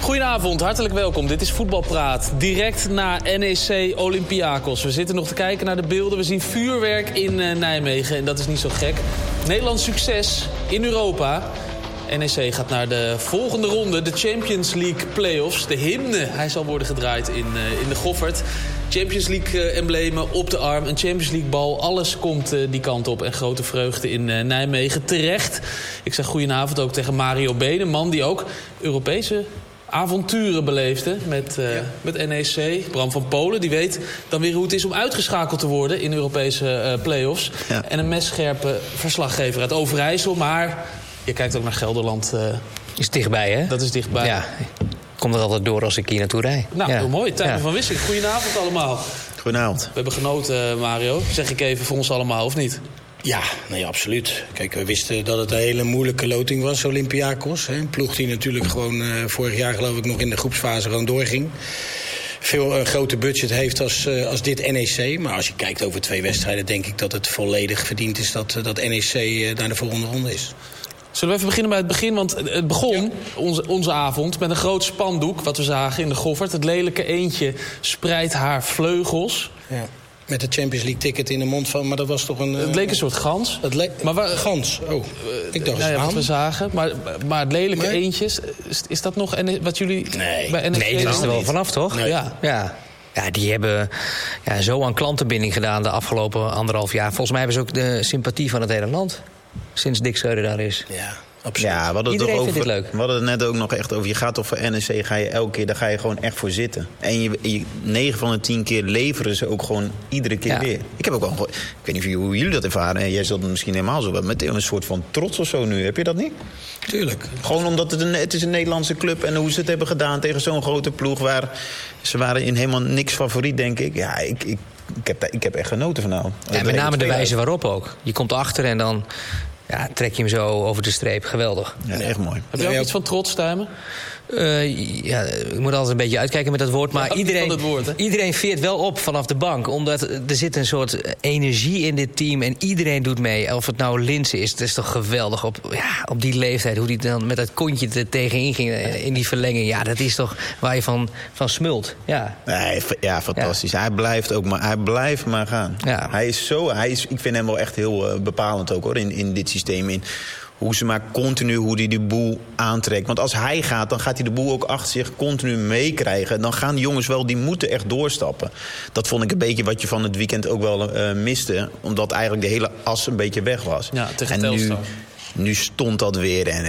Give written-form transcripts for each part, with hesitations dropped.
Goedenavond, hartelijk welkom. Dit is Voetbalpraat. Direct na NEC Olympiakos. We zitten nog te kijken naar de beelden. We zien vuurwerk in Nijmegen en dat is niet zo gek. Nederlands succes in Europa. NEC gaat naar de volgende ronde, de Champions League Playoffs. De hymne, hij zal worden gedraaid in de Goffert. Champions League-emblemen op de arm, een Champions League-bal. Alles komt die kant op en grote vreugde in Nijmegen. Terecht. Ik zeg goedenavond ook tegen Mario Been, een man die ook Europese avonturen beleefde met NEC. Bram van Polen, die weet dan weer hoe het is om uitgeschakeld te worden in Europese play-offs. Ja. En een messcherpe verslaggever uit Overijssel, maar je kijkt ook naar Gelderland. Is dichtbij, hè? Dat is dichtbij. Ja, ik kom er altijd door als ik hier naartoe rijd. Nou, heel mooi. Tijmen van Wissink. Goedenavond allemaal. Goedenavond. We hebben genoten, Mario. Zeg ik even voor ons allemaal, of niet? Ja, nee, absoluut. Kijk, we wisten dat het een hele moeilijke loting was, Olympiakos. Een ploeg die natuurlijk gewoon vorig jaar geloof ik nog in de groepsfase gewoon doorging. Een groter budget heeft als dit NEC. Maar als je kijkt over 2 wedstrijden, denk ik dat het volledig verdiend is dat NEC naar de volgende ronde is. Zullen we even beginnen bij het begin? Want het begon, onze avond, met een groot spandoek, wat we zagen in de Goffert. Het lelijke eendje spreidt haar vleugels. Ja. Met de Champions League ticket in de mond van, maar dat was toch een... Het leek een soort gans. Gans, oh. Ik dacht wat we zagen. Maar het lelijke eendje, is dat nog wat jullie bij NEC... Nee, dat is er wel vanaf, toch? Nee. Ja, die hebben zo aan klantenbinding gedaan de afgelopen 1,5 jaar. Volgens mij hebben ze ook de sympathie van het hele land. Sinds Dick Schreuder daar is. Ja, absoluut. Ja, iedereen vindt dit leuk. We hadden het net ook nog echt over. Je gaat toch voor NEC, ga je elke keer, daar ga je gewoon echt voor zitten. En 9 van de 10 keer leveren ze ook gewoon iedere keer weer. Ik heb ook wel, ik weet niet hoe jullie dat ervaren. Jij zult het misschien helemaal zo wel met een soort van trots of zo nu. Heb je dat niet? Tuurlijk. Gewoon omdat het is een Nederlandse club en hoe ze het hebben gedaan tegen zo'n grote ploeg waar ze waren in helemaal niks favoriet, denk ik. Ja, ik heb echt genoten vanavond. Ja, met name de wijze waarop ook. Je komt achter en dan trek je hem zo over de streep. Geweldig. Ja, echt mooi. Heb je ook iets van trots, Tijmen? Ik moet altijd een beetje uitkijken met dat woord. Maar iedereen veert wel op vanaf de bank. Omdat er zit een soort energie in dit team. En iedereen doet mee. Of het nou Linse is, het is toch geweldig. Op die leeftijd, hoe die dan met dat kontje er tegenin ging in die verlenging. Ja, dat is toch waar je van smult. Ja, fantastisch. Ja. Hij blijft maar gaan. Ja. Ik vind hem wel echt heel bepalend ook hoor, in dit systeem. Hoe ze maar continu, hoe hij de boel aantrekt. Want als hij gaat, dan gaat hij de boel ook achter zich continu meekrijgen. Dan gaan die jongens wel, die moeten echt doorstappen. Dat vond ik een beetje wat je van het weekend ook wel miste. Omdat eigenlijk de hele as een beetje weg was. Ja, tegen Telstar. Nu stond dat weer en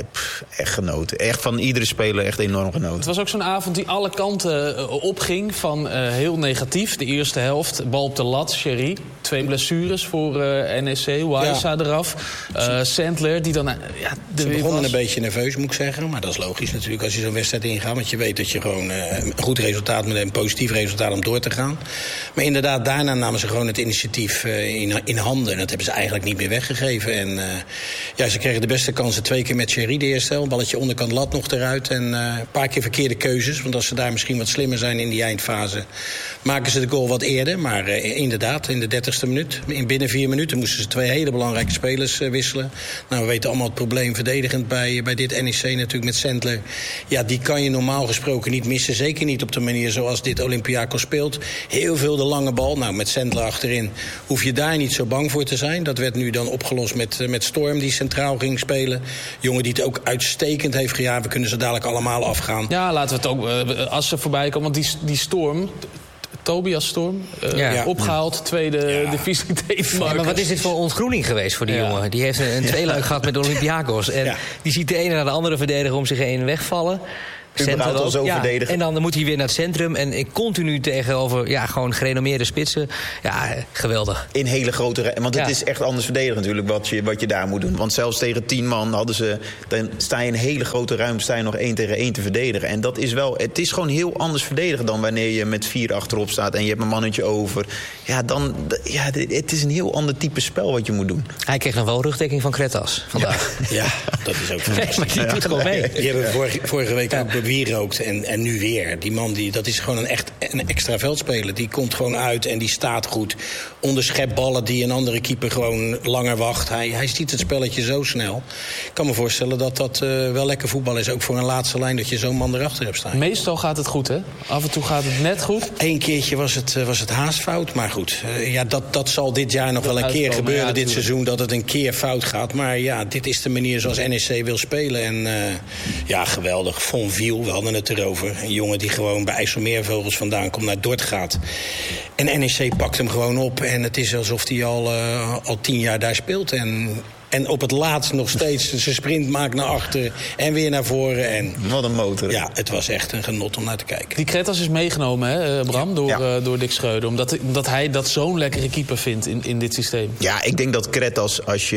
echt genoten. Echt van iedere speler echt enorm genoten. Het was ook zo'n avond die alle kanten opging. Van heel negatief, de eerste helft. Bal op de lat, Sherry. 2 blessures voor NEC. Waisa eraf. Sandler, die dan... Ze begonnen een beetje nerveus, moet ik zeggen. Maar dat is logisch natuurlijk als je zo'n wedstrijd ingaat. Want je weet dat je gewoon een goed resultaat met een positief resultaat om door te gaan. Maar inderdaad, daarna namen ze gewoon het initiatief in handen. En dat hebben ze eigenlijk niet meer weggegeven. En ze kregen de beste kansen 2 keer met Sherry de eerste helft. Balletje onderkant lat nog eruit. En een paar keer verkeerde keuzes. Want als ze daar misschien wat slimmer zijn in die eindfase, maken ze de goal wat eerder. Maar inderdaad, in de 30ste minuut. Binnen 4 minuten moesten ze 2 hele belangrijke spelers wisselen. Nou, we weten allemaal het probleem verdedigend bij dit NEC natuurlijk met Sandler. Ja, die kan je normaal gesproken niet missen. Zeker niet op de manier zoals dit Olympiakos speelt. Heel veel de lange bal. Nou, met Sandler achterin hoef je daar niet zo bang voor te zijn. Dat werd nu dan opgelost met Storm, die centraal ging spelen. Jongen die het ook uitstekend heeft gedaan. We kunnen ze dadelijk allemaal afgaan. Ja, laten we het ook, als ze voorbij komen. Want die Storm, Tobias Storm, opgehaald. Tweede divisie Denemarken. Maar wat is dit voor ontgroening geweest voor die jongen? Die heeft een tweeluik gehad met Olympiakos. En die ziet de ene naar de andere verdediger om zich heen wegvallen. En dan moet hij weer naar het centrum. En continu tegenover gewoon gerenommeerde spitsen. Ja, geweldig. In hele grote want het is echt anders verdedigen natuurlijk wat je daar moet doen. Want zelfs tegen 10 man dan sta je in een hele grote ruimte nog 1 tegen 1 te verdedigen. En dat is het is gewoon heel anders verdedigen dan wanneer je met 4 achterop staat en je hebt een mannetje over. Het is een heel ander type spel wat je moet doen. Hij kreeg nog wel rugdekking van Kretas vandaag. Ja, dat is ook fantastisch. Maar die doet gewoon mee. Die hebben vorige week ook wierookt en nu weer. Die man, dat is gewoon een extra veldspeler. Die komt gewoon uit en die staat goed. Onderschept ballen die een andere keeper gewoon langer wacht. Hij ziet het spelletje zo snel. Ik kan me voorstellen dat wel lekker voetbal is. Ook voor een laatste lijn dat je zo'n man erachter hebt staan. Meestal gaat het goed, hè? Af en toe gaat het net goed. Eén keertje was het haast fout. Maar goed, dat zal dit jaar nog wel een keer gebeuren. Dit seizoen dat het een keer fout gaat. Maar ja, dit is de manier zoals NEC wil spelen. En geweldig. Fonville, we hadden het erover. Een jongen die gewoon bij IJsselmeervogels vandaan komt, naar Dort gaat. En NEC pakt hem gewoon op. En het is alsof hij al 10 jaar daar speelt. En op het laatst nog steeds zijn sprint maakt naar achter en weer naar voren. En wat een motor. Ja, het was echt een genot om naar te kijken. Die Kretas is meegenomen, hè, Bram, door Dick Schreuder. Omdat hij dat zo'n lekkere keeper vindt in dit systeem. Ja, ik denk dat Kretas, als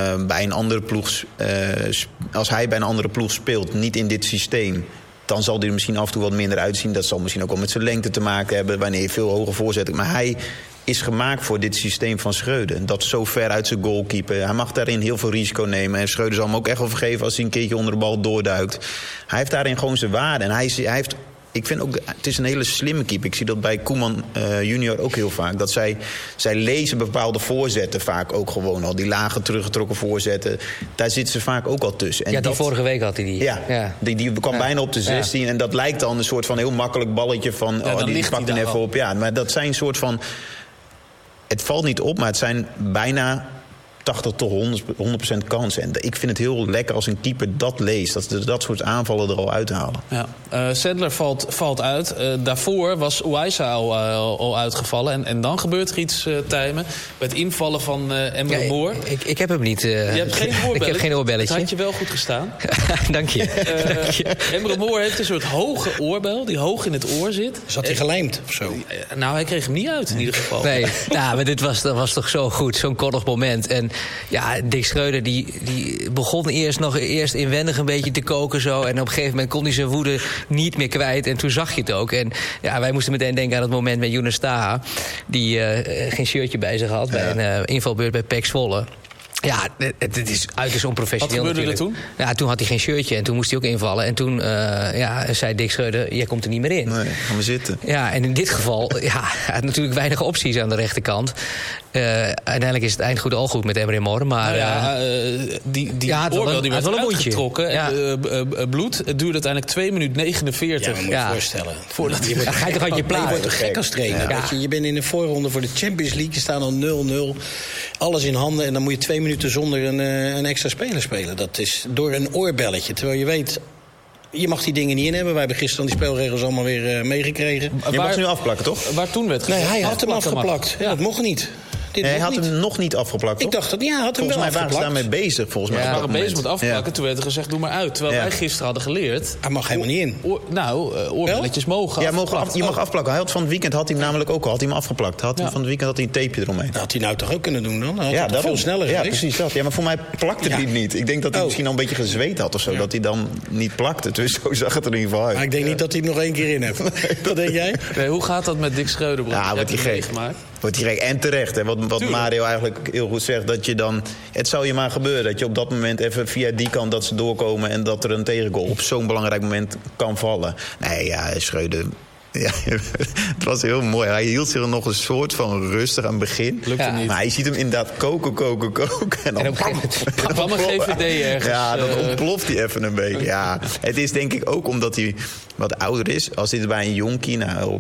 hij bij een andere ploeg speelt, niet in dit systeem, dan zal hij er misschien af en toe wat minder uitzien. Dat zal misschien ook wel met zijn lengte te maken hebben, wanneer je veel hoger voorzet. Maar hij is gemaakt voor dit systeem van Schreuder. Dat zo ver uit zijn goal keeper. Hij mag daarin heel veel risico nemen. En Schreuder zal hem ook echt wel vergeven als hij een keertje onder de bal doorduikt. Hij heeft daarin gewoon zijn waarde. En hij heeft... Ik vind ook, het is een hele slimme keeper. Ik zie dat bij Koeman junior ook heel vaak. Dat zij lezen bepaalde voorzetten vaak ook gewoon al. Die lage teruggetrokken voorzetten. Daar zitten ze vaak ook al tussen. En die vorige week had hij die. Ja. Die kwam bijna op de 16. Ja. En dat lijkt dan een soort van heel makkelijk balletje van... die pakt hem even op. Ja, maar dat zijn een soort van... Het valt niet op, maar het zijn bijna 80 tot 100% kansen. En ik vind het heel lekker als een keeper dat leest. Dat ze dat soort aanvallen er al uithalen. Ja. Sandler valt uit. Daarvoor was Uwaisa al uitgevallen. En dan gebeurt er iets, Tijmen. Bij het invallen van Emre Moore. Ik heb hem niet. Je hebt geen oorbelletje? Ik heb geen oorbelletje. Dat had je wel goed gestaan. Dank je. Emre Moore heeft een soort hoge oorbel die hoog in het oor zit. Zat hij gelijmd of zo? Nou, hij kreeg hem niet uit in ieder geval. Nee, maar dat was toch zo goed. Zo'n koddig moment. En ja, Dick Schreuder die begon eerst inwendig een beetje te koken zo. En op een gegeven moment kon hij zijn woede niet meer kwijt. En toen zag je het ook. En ja, wij moesten meteen denken aan het moment met Younes Taha, die geen shirtje bij zich had bij een invalbeurt bij PEC Zwolle. Ja, het is uiterst onprofessioneel. Wat gebeurde er toen? Ja, toen had hij geen shirtje en toen moest hij ook invallen. En toen zei Dick Schreuder, jij komt er niet meer in. Nee, gaan we zitten. Ja, en in dit geval, hij had natuurlijk weinig opties aan de rechterkant. Uiteindelijk is het eind goed al goed met Emre Moore. Maar die oorbel die werd wel uitgetrokken. Ja. Bloed. Het duurde uiteindelijk 2 minuten 49. Ja, maar moet je voorstellen. Ga je toch uit je plaat? Je wordt toch gek als trainer. Ja. Je bent in de voorronde voor de Champions League. Je staat al 0-0. Alles in handen. En dan moet je 2 minuten zonder een extra speler spelen. Dat is door een oorbelletje. Terwijl je weet, je mag die dingen niet in hebben. Wij hebben gisteren die spelregels allemaal weer meegekregen. Je mag ze nu afplakken, toch? Waar toen werd gezegd. Nee, hij had hem afgeplakt. Ja, dat mocht niet. Hij had hem nog niet afgeplakt, toch? Ik dacht dat, had hem wel afgeplakt. Volgens mij waren ze daarmee bezig. Volgens mij we waren bezig met afplakken. Ja. Toen werd er gezegd, doe maar uit. Terwijl wij gisteren hadden geleerd. Hij mag helemaal niet in. Oorbelletjes mogen je mag afplakken. Hij had van het weekend had hij hem namelijk ook al. Had hij hem afgeplakt. Van het weekend had hij een tapeje eromheen. Dat had hij nou toch ook kunnen doen dan? Had hij veel sneller geweest. Ja, precies dat. Ja, maar voor mij plakte hij niet. Ik denk dat hij misschien al een beetje gezweet had of zo. Dat hij dan niet plakte. Dus zo zag het er in ieder geval uit. Maar ik denk niet dat hij hem nog 1 keer in heeft. Wat denk jij? Nee, hoe gaat dat met Dick Schreuder? Ja, wordt hij gek. Wordt hij gek. En terecht. Hè. Wat Mario eigenlijk heel goed zegt. Dat je dan... Het zou je maar gebeuren. Dat je op dat moment even via die kant dat ze doorkomen. En dat er een tegengoal op zo'n belangrijk moment kan vallen. Nee, ja, Schreuder... Ja, het was heel mooi. Hij hield zich er nog een soort van rustig aan het begin. Lukte niet. Maar je ziet hem inderdaad koken. En dan kwam een GVD ergens. Ja, dan ontploft hij even een beetje. Ja, het is denk ik ook omdat hij wat ouder is. Als dit bij een jonkie,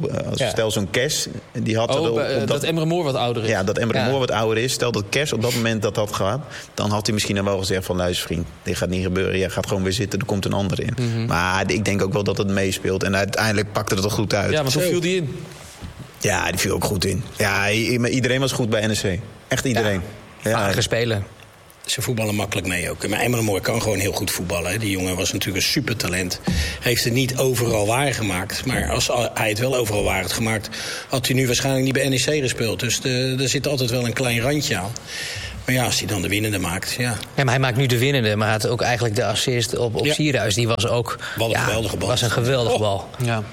stel zo'n Kes, die had dat Emre Moore wat ouder is. Ja, dat Emre Moore wat ouder is. Stel dat Kes op dat moment dat had gehad, dan had hij misschien wel gezegd van, luister vriend, dit gaat niet gebeuren. Jij gaat gewoon weer zitten, er komt een ander in. Mm-hmm. Maar ik denk ook wel dat het meespeelt. En uiteindelijk pakte het er goed uit. Ja, maar hoe viel die in? Ja, die viel ook goed in. Ja, iedereen was goed bij NEC. Echt iedereen. Vaardige speler. Ze voetballen makkelijk mee ook. Maar Emre Moore kan gewoon heel goed voetballen. Hè. Die jongen was natuurlijk een supertalent. Heeft het niet overal waargemaakt. Maar als hij het wel overal waar had gemaakt, had hij nu waarschijnlijk niet bij NEC gespeeld. Dus er zit altijd wel een klein randje aan. Maar ja, als hij dan de winnende maakt, ja. Ja, maar hij maakt nu de winnende. Maar hij had ook eigenlijk de assist op Sierhuis. Die was ook... Wat een geweldige bal. Was een geweldige bal. Ja.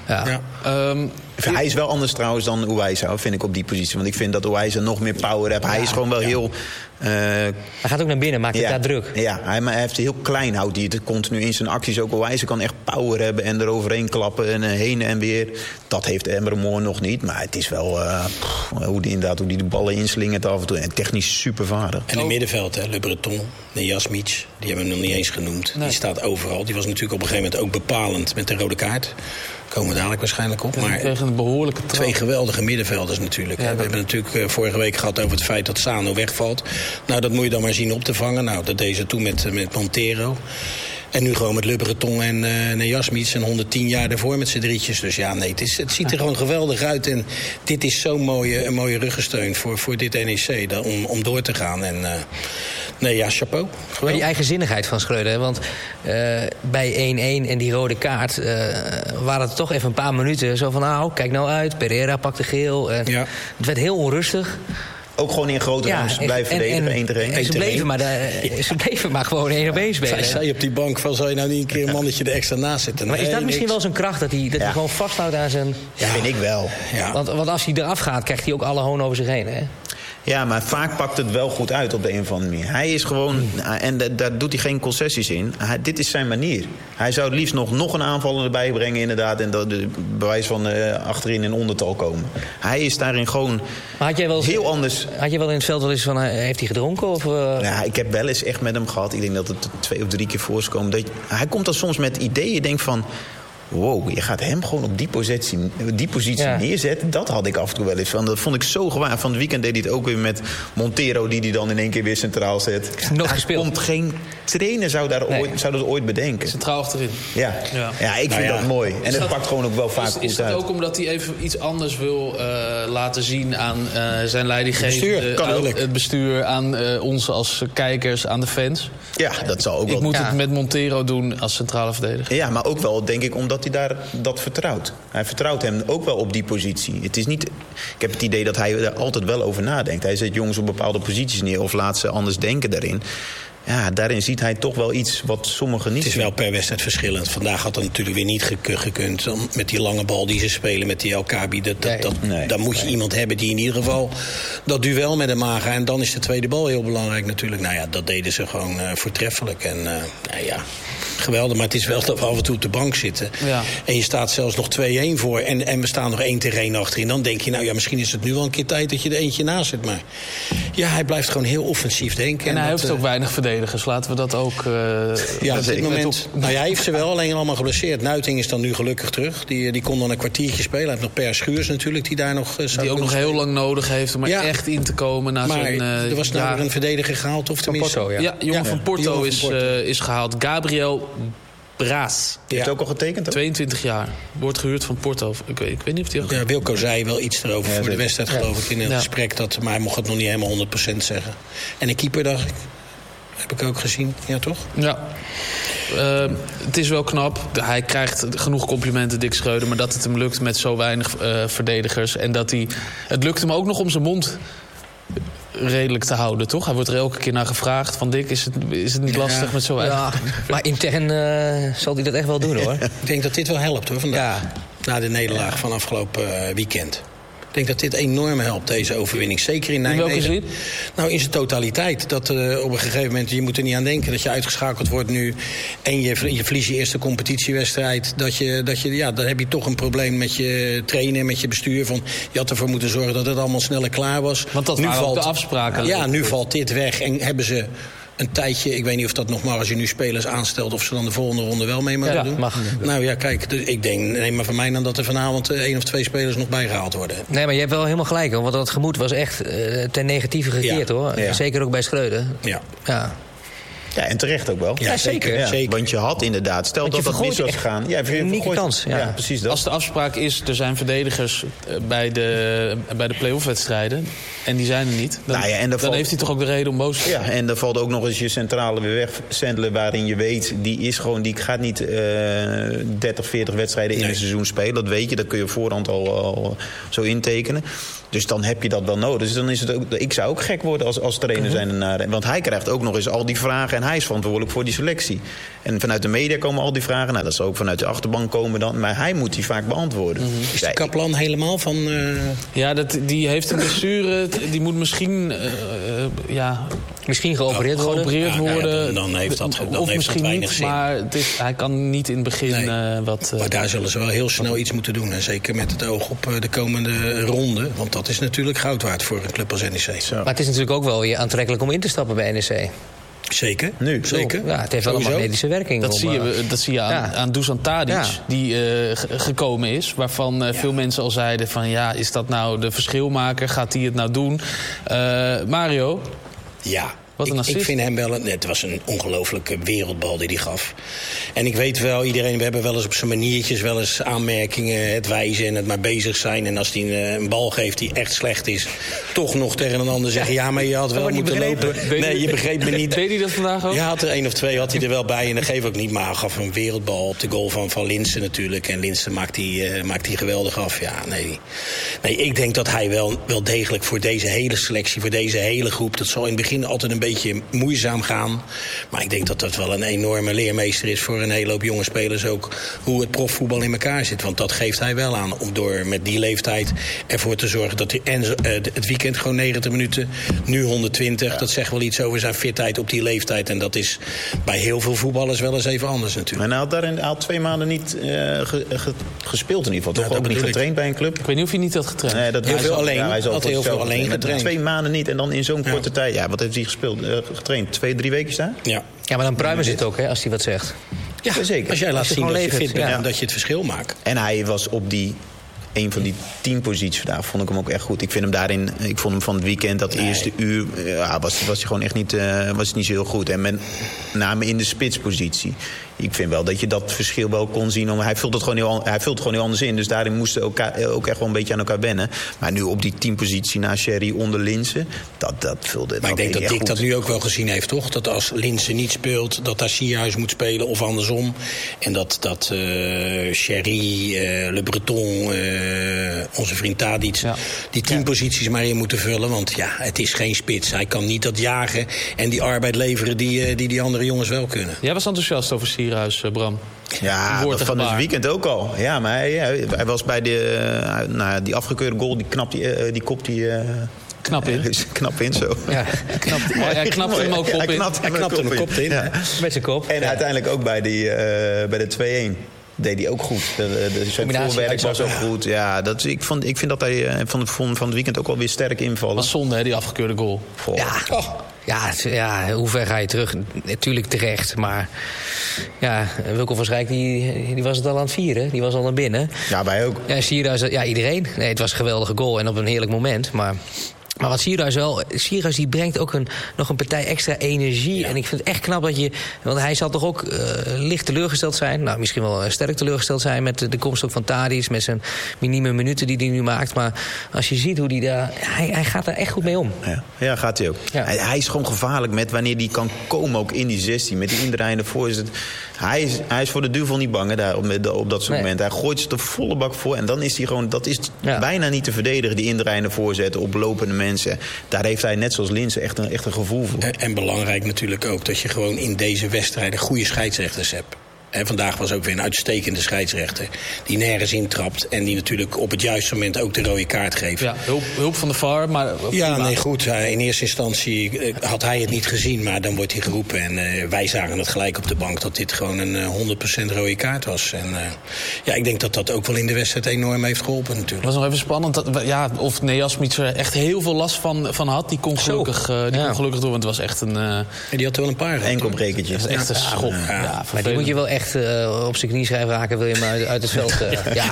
Hij is wel anders trouwens dan Uwaisa, vind ik, op die positie. Want ik vind dat Uwaisa nog meer power heeft. Hij is gewoon wel heel Hij gaat ook naar binnen, maakt het daar druk. Ja, hij heeft heel klein, houdt hij het continu in zijn acties ook al wijs. Hij kan echt power hebben en eroverheen klappen en heen en weer. Dat heeft Emre Mor nog niet. Maar het is wel hoe die de ballen inslingert af en toe. En technisch super vaardig. En in middenveld, Le Breton, Nejasmic, die hebben we nog niet eens genoemd. Nee. Die staat overal. Die was natuurlijk op een gegeven moment ook bepalend met de rode kaart. Komen we dadelijk waarschijnlijk op. Maar tegen een behoorlijke trap. 2 geweldige middenvelders natuurlijk. Ja, we hebben natuurlijk vorige week gehad over het feit dat Sano wegvalt. Nou, dat moet je dan maar zien op te vangen. Nou, dat deed ze toen met Montero. En nu gewoon met Le Breton en Nejasmic en 110 jaar daarvoor met z'n drietjes. Dus ja, nee, het ziet er gewoon geweldig uit. En dit is zo'n mooie ruggensteun voor dit NEC om door te gaan. En nee, ja, chapeau. Maar die eigenzinnigheid van Schreuder, want bij 1-1 en die rode kaart waren het toch even een paar minuten zo van, nou, kijk nou uit, Pereira pakte geel. Het werd heel onrustig. Ook gewoon in grote ruimtes blijven verdedigen, 1 tegen 1. En ze bleven maar gewoon 1 op 1 spelen. Hij zei op die bank van, zou je nou niet een keer een mannetje er extra naast zitten? Maar is dat misschien wel zijn kracht, dat hij gewoon vasthoudt aan zijn... Ja, vind ik wel. Ja. Want als hij eraf gaat, krijgt hij ook alle hoon over zich heen, hè? Ja, maar vaak pakt het wel goed uit op de een of andere manier. Hij is gewoon, en daar doet hij geen concessies in. Dit is zijn manier. Hij zou het liefst nog een aanvaller erbij brengen, inderdaad. En dat de bewijs van achterin in ondertal komen. Hij is daarin gewoon heel anders. Had je wel in het veld wel eens van, heeft hij gedronken? Of, Ja, ik heb wel eens echt met hem gehad. Ik denk dat het 2 of 3 keer voorkomt. Hij komt dan soms met ideeën, denk van... Wow, je gaat hem gewoon op die positie neerzetten. Dat had ik af en toe wel eens van. Dat vond ik zo gewaar. Van het weekend deed hij het ook weer met Montero, die hij dan in één keer weer centraal zet. Nog gespeeld. Komt geen trainer zou dat ooit bedenken. Centraal achterin. Ja, ik vind dat mooi. En het pakt gewoon ook wel vaak goed uit. Is dat ook omdat hij even iets anders wil laten zien aan zijn leidinggevende, het bestuur, aan ons als kijkers, aan de fans? Ja, dat zal ook wel. Ik moet het met Montero doen als centrale verdediger. Ja, maar ook wel, denk ik, omdat hij dat vertrouwt. Hij vertrouwt hem ook wel op die positie. Het is niet, ik heb het idee dat hij er altijd wel over nadenkt. Hij zet jongens op bepaalde posities neer of laat ze anders denken daarin. Ja, daarin ziet hij toch wel iets wat sommigen niet. Het is wel per wedstrijd verschillend. Vandaag had het natuurlijk weer niet gekund. Met die lange bal die ze spelen met die El Kabi. Dan moet je iemand hebben die in ieder geval dat duel met hem aangaat. En dan is de tweede bal heel belangrijk natuurlijk. Nou ja, dat deden ze gewoon voortreffelijk. En geweldig. Maar het is wel dat we af en toe op de bank zitten. Ja. En je staat zelfs nog 2-1 voor. En we staan nog 1 tegen 1 achterin. Dan denk je, nou ja, misschien is het nu wel een keer tijd dat je er eentje naast zet. Maar ja, hij blijft gewoon heel offensief denken. En hij heeft ook weinig verdedigers. Laten we dat ook... op dit moment... Nou ja, hij heeft ze wel, alleen allemaal geblesseerd. Nuiting is dan nu gelukkig terug. Die kon dan een kwartiertje spelen. Hij heeft nog Per Schuurs natuurlijk, die daar nog... die ook nog heel lang nodig heeft om er echt in te komen. Er was nou weer een verdediger gehaald, of tenminste... Porto, jongen van Porto is gehaald. Gabriel Braz. Die heeft ook al getekend? 22 jaar. Wordt gehuurd van Porto. Ik weet niet of hij ook... Ja, Wilco zei wel iets erover voor de wedstrijd, geloof ik, in het gesprek. Maar hij mocht het nog niet helemaal 100% zeggen. En een keeper, dacht ik. Heb ik ook gezien, ja toch? Ja. Het is wel knap. Hij krijgt genoeg complimenten, Dick Schreuder. Maar dat het hem lukt met zo weinig verdedigers. En dat het lukt hem ook nog om zijn mond redelijk te houden, toch? Hij wordt er elke keer naar gevraagd. Van Dick, is het niet lastig met zo weinig? Ja, maar intern zal hij dat echt wel doen, hoor. Ik denk dat dit wel helpt, hoor, vandaag. Ja. Na de nederlaag van afgelopen weekend. Ik denk dat dit enorm helpt, deze overwinning. Zeker in Nijmegen. In welke zin? Nou, in zijn totaliteit. Dat op een gegeven moment, je moet er niet aan denken dat je uitgeschakeld wordt nu. En je verliest je eerste competitiewedstrijd. Dan heb je toch een probleem met je trainer, met je bestuur. Je had ervoor moeten zorgen dat het allemaal sneller klaar was. Want dat waren ook de afspraken. Ja, nu valt dit weg en hebben ze een tijdje, ik weet niet of dat nog maar als je nu spelers aanstelt, of ze dan de volgende ronde wel mee mogen doen. Mag. Nou ja, kijk, ik denk, neem maar van mij dan dat er vanavond 1 of 2 spelers nog bijgehaald worden. Nee, maar je hebt wel helemaal gelijk, hoor, want dat gemoed was echt ten negatieve gekeerd, hoor. Ja. Zeker ook bij Schreuder. Ja. Ja, en terecht ook wel. Ja, zeker. Ja. Zeker. Want je had inderdaad, stel dat dat mis was gegaan. Ja, een unieke kans. Ja, precies dat. Als de afspraak is, er zijn verdedigers bij de play-off wedstrijden. En die zijn er niet. Dan heeft hij toch ook de reden om boos te zijn. Ja, en dan valt ook nog eens je centrale weer weg. Sandler, waarin je weet, die gaat niet 30, 40 wedstrijden in een seizoen spelen. Dat weet je, dat kun je voorhand al zo intekenen. Dus dan heb je dat wel nodig. Dus dan is het ook, ik zou ook gek worden als trainer zijn. Want hij krijgt ook nog eens al die vragen. En hij is verantwoordelijk voor die selectie. En vanuit de media komen al die vragen. Nou, dat zal ook vanuit de achterbank komen dan. Maar hij moet die vaak beantwoorden. Is de Kaplan helemaal van... Ja, die heeft een blessure. Die moet misschien... Misschien geopereerd worden. Dan heeft dat of heeft misschien weinig niet, zin. maar hij kan niet in het begin wat... Maar daar zullen ze wel heel snel iets moeten doen. En zeker met het oog op de komende ronde. Want dat is natuurlijk goud waard voor een club als NEC. Maar het is natuurlijk ook wel weer aantrekkelijk om in te stappen bij NEC. Zeker. Nu. Zeker. Ja, het heeft wel een magnetische werking. Dat zie je aan Dusan Tadic, die gekomen is. Waarvan veel mensen al zeiden van... ja, is dat nou de verschilmaker? Gaat hij het nou doen? Mario? Ja. Ik vind hem wel... Het was een ongelofelijke wereldbal die hij gaf. En ik weet wel, we hebben wel eens op zijn maniertjes... wel eens aanmerkingen, het wijzen en het maar bezig zijn. En als hij een bal geeft die echt slecht is... toch nog tegen een ander zeggen... ja, maar je had wel moeten lopen. Nee, je begreep me niet. Deed hij dat vandaag ook? Ja, had er 1 of 2 had hij er wel bij. En dat geef ik niet. Maar hij gaf een wereldbal op de goal van Linssen natuurlijk. En Linssen maakt die geweldig af. Ja, nee, ik denk dat hij wel degelijk voor deze hele selectie... voor deze hele groep... dat zal in het begin altijd een beetje moeizaam gaan. Maar ik denk dat dat wel een enorme leermeester is... voor een hele hoop jonge spelers ook... hoe het profvoetbal in elkaar zit. Want dat geeft hij wel aan. Om door met die leeftijd ervoor te zorgen... dat hij het weekend gewoon 90 minuten... nu 120, dat zegt wel iets over zijn fitheid op die leeftijd. En dat is bij heel veel voetballers wel eens even anders natuurlijk. En hij had 2 maanden niet gespeeld in ieder geval. Toch ook niet getraind bij een club? Ik weet niet of hij niet had getraind. Nee, dat heel veel alleen. Hij had heel veel alleen getraind. 2 maanden niet en dan in zo'n korte tijd. Ja, wat heeft hij gespeeld? Getraind 2-3 weken daar? Ja, maar dan pruimen ze het ook, hè, als hij wat zegt. Ja, zeker. Als jij laat zien dat je fit bent en dat je het verschil maakt. En hij was op een van die 10 posities vandaag, vond ik hem ook echt goed. Ik vind hem daarin, ik vond hem van het weekend, dat eerste uur, was hij gewoon echt niet, was niet zo heel goed. En met name in de spitspositie. Ik vind wel dat je dat verschil wel kon zien. Hij vult het gewoon heel anders in. Dus daarin moesten ook echt wel een beetje aan elkaar wennen. Maar nu op die 10 positie na Sherry onder Linssen, dat vulde het. Maar ik denk dat Dick dat nu ook wel gezien heeft, toch? Dat als Linssen niet speelt, dat daar Sierhuis moet spelen of andersom. En dat Sherry, Le Breton, onze vriend Tadic, die 10 posities maar in moeten vullen. Want ja, het is geen spits. Hij kan niet dat jagen en die arbeid leveren die andere jongens wel kunnen. Jij was enthousiast over Sierhuis, Bram. Ja, dat van het weekend ook al. Ja, maar hij was bij die afgekeurde goal, die kopt die... Knap in. Knap in, zo. Ja, hij knapte hem ook op in. Hij knapte hem kop in. Ja. Met zijn kop. En uiteindelijk ook bij de 2-1. Deed hij ook goed. Zijn voorwerk was ook goed. Ja, ik vind dat hij van het weekend ook alweer sterk invallen. Was zonde, hè, die afgekeurde goal. Ja, hoe ver ga je terug? Natuurlijk terecht, maar... Ja, Wilco van Schijk, die was het al aan het vieren. Die was al naar binnen. Ja, wij ook. Ja, Sierhuis, iedereen. Nee, het was een geweldige goal en op een heerlijk moment, maar wat Sierhuis die brengt ook nog een partij extra energie. Ja. En ik vind het echt knap dat want hij zal toch ook licht teleurgesteld zijn. Nou, misschien wel sterk teleurgesteld zijn met de komst ook van Tadic, met zijn minimum minuten die hij nu maakt. Maar als je ziet hoe hij daar... Hij gaat daar echt goed mee om. Ja, gaat hij ook. Ja. Hij is gewoon gevaarlijk met wanneer hij kan komen ook in die 16. Met die indraaiende voorzet. Hij is voor de duivel niet bang daar op dat soort momenten. Hij gooit ze de volle bak voor. En dan is hij gewoon... Dat is bijna niet te verdedigen, die indraaiende voorzetten op lopende mensen. Daar heeft hij net zoals Linssen echt een gevoel voor. En belangrijk natuurlijk ook dat je gewoon in deze wedstrijden goede scheidsrechters hebt. En vandaag was ook weer een uitstekende scheidsrechter. Die nergens intrapt. En die natuurlijk op het juiste moment ook de rode kaart geeft. Ja, hulp van de VAR. Maar goed. In eerste instantie had hij het niet gezien. Maar dan wordt hij geroepen. En wij zagen het gelijk op de bank dat dit gewoon een 100% rode kaart was. En ik denk dat dat ook wel in de wedstrijd enorm heeft geholpen natuurlijk. Het was nog even spannend. Of Nejasmic er echt heel veel last van had. Die kon gelukkig door. Want het was echt een... die had er wel een paar. Enkelbrekertje. Dat is echt een schop. Ja, maar die moet je wel echt op zijn knie schrijven raken, wil je hem uit het veld.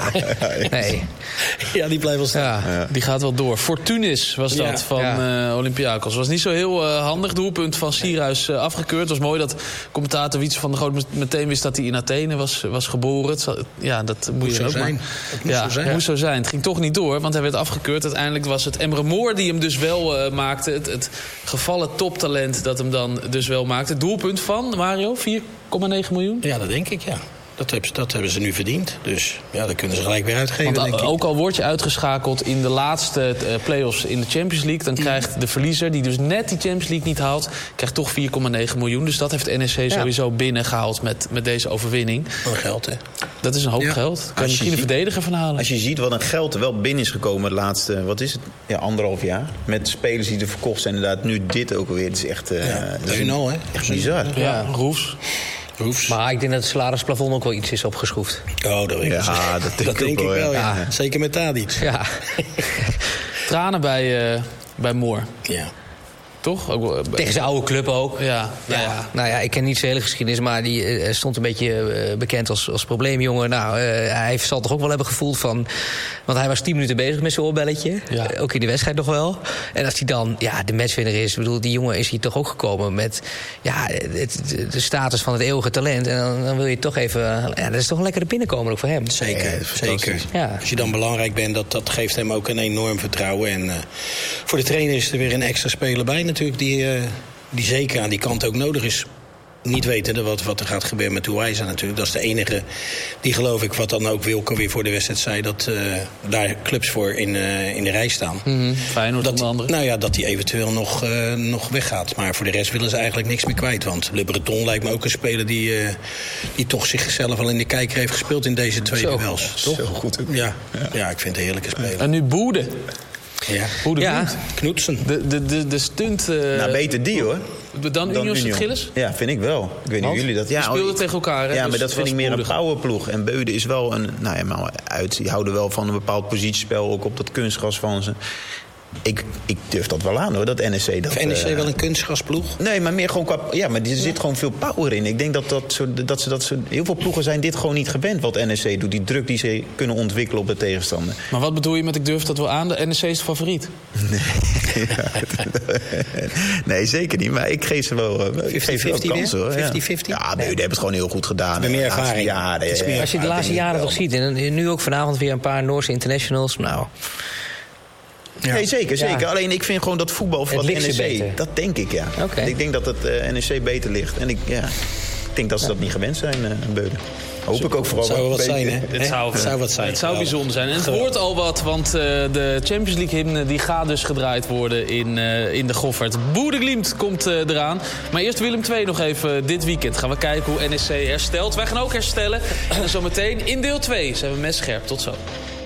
Ja, die blijft wel staan. Ja. Die gaat wel door. Fortunis was dat van Olympiakos. Was niet zo heel handig. Doelpunt van Sierhuis afgekeurd. Het was mooi dat commentator Wietse van der Groot meteen wist dat hij in Athene was geboren. Dat moet je ook zijn. Moest zo zijn. Het ging toch niet door, want hij werd afgekeurd. Uiteindelijk was het Emre Moor die hem dus wel maakte. Het gevallen toptalent dat hem dan dus wel maakte. Doelpunt van, Mario, 4,9 miljoen? Ja, dat denk ik, ja. Dat hebben ze nu verdiend. Dus ja, dat kunnen ze gelijk weer uitgeven, Want denk ik. ook al word je uitgeschakeld in de laatste play-offs in de Champions League... dan krijgt de verliezer, die dus net die Champions League niet haalt... krijgt toch 4,9 miljoen. Dus dat heeft NEC sowieso binnengehaald met deze overwinning. Wat geld, hè? Dat is een hoop geld. Daar kan je misschien een verdediger van halen. Als je ziet wat een geld er wel binnen is gekomen... de laatste, wat is het? Ja, 1,5 jaar. Met spelers die er verkocht zijn. Inderdaad, nu dit ook alweer. Het is echt... dat is al, hè? Echt bizar. Ja, Roefs. Maar ik denk dat het salarisplafond ook wel iets is opgeschroefd. Oh, dat denk ik wel, ja. Zeker met Tadic. Ja. Tranen bij Moore. Ja. Toch? Ook, Tegen zijn oude club ook. Ja. Nou ja, ik ken niet zijn hele geschiedenis... maar die stond een beetje bekend als probleemjongen. Nou, hij zal toch ook wel hebben gevoeld van... want hij was 10 minuten bezig met zijn oorbelletje. Ja. Ook in de wedstrijd nog wel. En als hij dan de matchwinner is... Ik bedoel, die jongen is hier toch ook gekomen met... de status van het eeuwige talent. En dan wil je toch even... Ja, dat is toch een lekkere binnenkomen ook voor hem. Zeker. Ja. Als je dan belangrijk bent, dat geeft hem ook een enorm vertrouwen. En voor de trainer is er weer een extra speler bij natuurlijk... die zeker aan die kant ook nodig is. Niet wetende wat er gaat gebeuren met Tuwijsa natuurlijk. Dat is de enige die, geloof ik, wat dan ook Wilco weer voor de wedstrijd zei... dat daar clubs voor in de rij staan. Feyenoord onder andere. Nou ja, dat die eventueel nog weggaat. Maar voor de rest willen ze eigenlijk niks meer kwijt. Want Le Breton lijkt me ook een speler die toch zichzelf al in de kijker heeft gespeeld... in deze twee duels. Toch? Zo goed. Ja, ik vind het een heerlijke speler. En nu Boede. Ja, Knoetsen. De stunt... beter die, hoor. Dan Union Sint-Gilles? Ja, vind ik wel. Ik weet niet hoe jullie dat... Die speelden tegen elkaar, hè? Ja, dus maar dat vind ik meer een powerploeg. En Beude is wel een... Nou ja, maar die houden wel van een bepaald positiespel... ook op dat kunstgras van ze. Ik durf dat wel aan, hoor, dat NEC... Dat, NEC wel een kunstgrasploeg? Nee, maar meer gewoon qua... Ja, maar er zit gewoon veel power in. Ik denk dat heel veel ploegen zijn dit gewoon niet gewend... wat NEC doet, die druk die ze kunnen ontwikkelen op de tegenstander. Maar wat bedoel je met ik durf dat wel aan? De NEC is de favoriet. Nee, zeker niet. Maar ik geef ze wel 50-50 kansen, hoor. 50-50? Ja, Beude hebben het gewoon heel goed gedaan. Met meer ervaring. Als je de laatste jaren toch ziet... en nu ook vanavond weer een paar Noorse internationals... Nou... Ja. Nee, zeker. Ja. Alleen ik vind gewoon dat voetbal van NEC... Beter. Dat denk ik, ja. Okay. Ik denk dat het NEC beter ligt. En ik denk dat ze dat niet gewend zijn, Beude. Hoop ik ook vooral. Zou wel wat zijn, hè? Het zou wat zijn. Het zou bijzonder zijn. En het wordt al wat, want de Champions League hymne die gaat dus gedraaid worden in de Goffert. Boedeglimt komt eraan. Maar eerst Willem II nog even dit weekend. Gaan we kijken hoe NEC herstelt. Wij gaan ook herstellen. En zometeen in deel 2 zijn we messcherp. Tot zo.